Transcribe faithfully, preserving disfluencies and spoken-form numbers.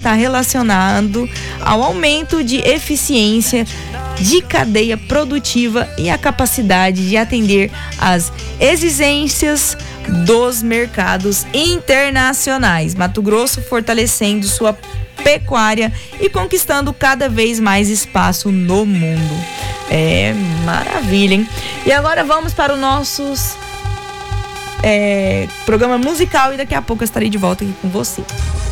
está relacionado ao aumento de eficiência de cadeia produtiva e a capacidade de atender às exigências dos mercados internacionais. Mato Grosso fortalecendo sua pecuária e conquistando cada vez mais espaço no mundo. É maravilha, hein? E agora vamos para o nosso é, programa musical e daqui a pouco eu estarei de volta aqui com você.